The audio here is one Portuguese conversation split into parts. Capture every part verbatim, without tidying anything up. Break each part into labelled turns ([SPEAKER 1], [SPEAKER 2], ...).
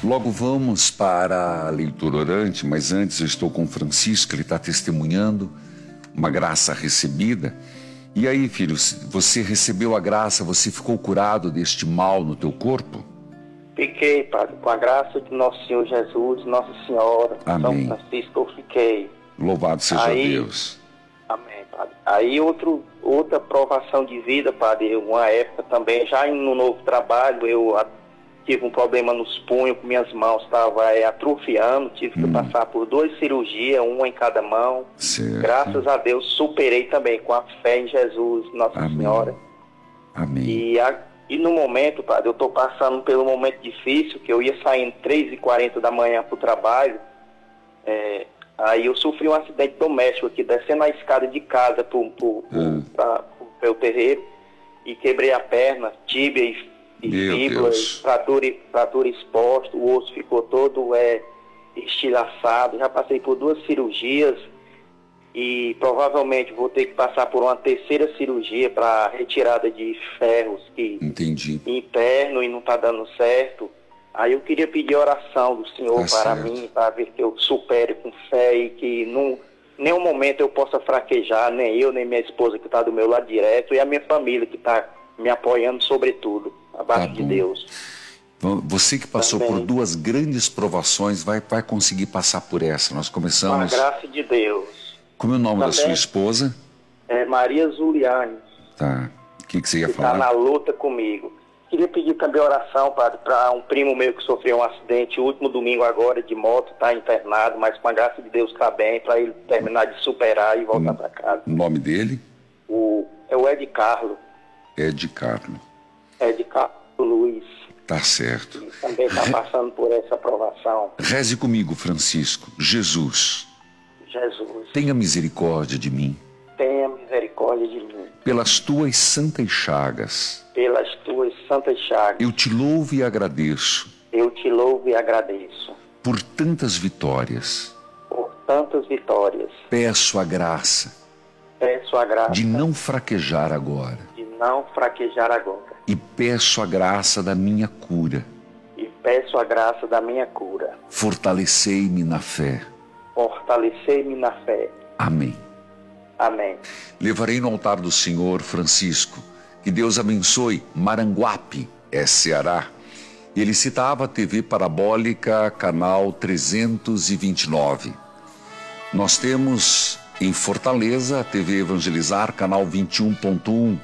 [SPEAKER 1] Logo vamos para a leitura orante, mas antes eu estou com o Francisco, ele está testemunhando uma graça recebida. E aí, filho, você recebeu a graça, você ficou curado deste mal no teu corpo?
[SPEAKER 2] Fiquei, padre, com a graça de nosso Senhor Jesus, Nossa Senhora,
[SPEAKER 1] Amém.
[SPEAKER 2] São Francisco, eu fiquei.
[SPEAKER 1] Louvado seja
[SPEAKER 2] aí,
[SPEAKER 1] Deus.
[SPEAKER 2] Amém, padre. Aí outro, outra provação de vida, padre, uma época também, já no novo trabalho, eu tive um problema nos punhos, com minhas mãos estavam é, atrofiando, tive que hum. passar por duas cirurgias, uma em cada mão.
[SPEAKER 1] Certo.
[SPEAKER 2] Graças a Deus superei também com a fé em Jesus, Nossa
[SPEAKER 1] Amém.
[SPEAKER 2] Senhora.
[SPEAKER 1] Amém.
[SPEAKER 2] E, a, e no momento, padre, eu estou passando pelo momento difícil, que eu ia saindo três e quarenta da manhã para o trabalho, é, aí eu sofri um acidente doméstico aqui, descendo a escada de casa para o hum. meu terreiro, e quebrei a perna, tíbia e e fíbula, fratura, fratura exposta, o osso ficou todo é, estilhaçado. Já passei por duas cirurgias e provavelmente vou ter que passar por uma terceira cirurgia para retirada de ferros que
[SPEAKER 1] Entendi.
[SPEAKER 2] interno e não está dando certo. Aí eu queria pedir oração do Senhor
[SPEAKER 1] tá
[SPEAKER 2] para
[SPEAKER 1] certo.
[SPEAKER 2] mim, para ver que eu supere com fé e que não, nenhum momento eu possa fraquejar, nem eu, nem minha esposa que está do meu lado direto e a minha família que está me apoiando sobretudo. Abaixo
[SPEAKER 1] tá
[SPEAKER 2] de Deus.
[SPEAKER 1] Você que passou
[SPEAKER 2] Também.
[SPEAKER 1] por duas grandes provações vai, vai conseguir passar por essa. Nós começamos...
[SPEAKER 2] Com a graça de Deus.
[SPEAKER 1] Como é o nome
[SPEAKER 2] Também.
[SPEAKER 1] da sua esposa?
[SPEAKER 2] É Maria Zuliane.
[SPEAKER 1] Tá. O que, que você ia
[SPEAKER 2] que
[SPEAKER 1] falar?
[SPEAKER 2] Está na luta comigo. Queria pedir também oração, padre, para um primo meu que sofreu um acidente o último domingo agora de moto, está internado, mas com a graça de Deus está bem, para ele terminar de superar e voltar para casa.
[SPEAKER 1] O nome dele?
[SPEAKER 2] O, é o Ed Carlo.
[SPEAKER 1] Ed Carlo.
[SPEAKER 2] Ed Carlo Luiz.
[SPEAKER 1] Tá certo.
[SPEAKER 2] Ele também está passando por essa aprovação.
[SPEAKER 1] Reze comigo, Francisco. Jesus.
[SPEAKER 2] Jesus.
[SPEAKER 1] Tenha misericórdia de mim.
[SPEAKER 2] Tenha misericórdia de mim.
[SPEAKER 1] Pelas tuas santas chagas.
[SPEAKER 2] Pelas tuas santas chagas.
[SPEAKER 1] Eu te louvo e agradeço.
[SPEAKER 2] Eu te louvo e agradeço.
[SPEAKER 1] Por tantas vitórias.
[SPEAKER 2] Por tantas vitórias.
[SPEAKER 1] Peço a graça.
[SPEAKER 2] Peço a graça.
[SPEAKER 1] De não fraquejar agora.
[SPEAKER 2] De não fraquejar agora.
[SPEAKER 1] E peço a graça da minha cura.
[SPEAKER 2] E peço a graça da minha cura.
[SPEAKER 1] Fortalecei-me na fé.
[SPEAKER 2] Fortalecei-me na fé.
[SPEAKER 1] Amém.
[SPEAKER 2] Amém.
[SPEAKER 1] Levarei no altar do Senhor, Francisco, que Deus abençoe Maranguape, é Ceará. Ele citava a T V Parabólica, canal trezentos e vinte e nove. Nós temos em Fortaleza a T V Evangelizar, canal vinte e um ponto um.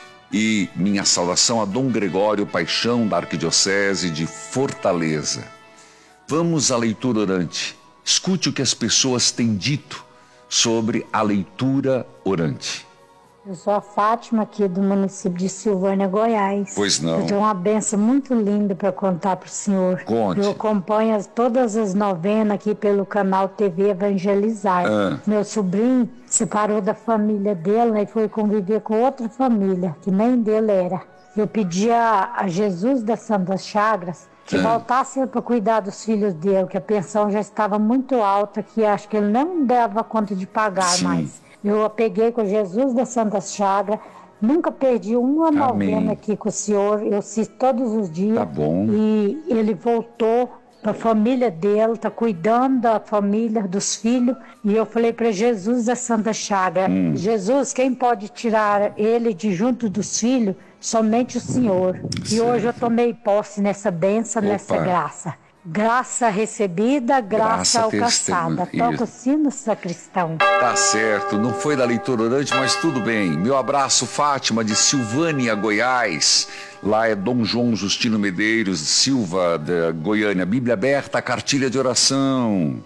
[SPEAKER 1] E minha saudação a Dom Gregório Paixão, da Arquidiocese de Fortaleza. Vamos à leitura orante. Escute o que as pessoas têm dito sobre a leitura orante.
[SPEAKER 3] Eu sou a Fátima, aqui do município de Silvânia, Goiás.
[SPEAKER 1] Pois não.
[SPEAKER 3] Eu tenho uma benção muito linda para contar para o senhor.
[SPEAKER 1] Conte.
[SPEAKER 3] Eu acompanho as, todas as novenas aqui pelo canal T V Evangelizar.
[SPEAKER 1] Ah.
[SPEAKER 3] Meu sobrinho separou da família dele, né, e foi conviver com outra família, que nem dele era. Eu pedi a, a Jesus das Santas Chagas que ah. voltasse para cuidar dos filhos dele, que a pensão já estava muito alta, que acho que ele não dava conta de pagar
[SPEAKER 1] Sim.
[SPEAKER 3] mais. Eu a peguei com Jesus das Santas Chagas, nunca perdi uma
[SPEAKER 1] Amém.
[SPEAKER 3] novena aqui com o senhor, eu assisto todos os dias.
[SPEAKER 1] Tá bom.
[SPEAKER 3] E ele voltou para a família dele, está cuidando da família, dos filhos. E eu falei para Jesus das Santas Chagas, hum. Jesus, quem pode tirar ele de junto dos filhos? Somente o Senhor. Certo. E hoje eu tomei posse nessa bênção, Opa. nessa graça. Graça recebida, graça, graça alcançada. Toca o sino, sacristão.
[SPEAKER 1] Tá certo, não foi da leitura orante, mas tudo bem. Meu abraço, Fátima, de Silvânia, Goiás. Lá é Dom João Justino Medeiros Silva, da Goiânia. Bíblia aberta, cartilha de oração.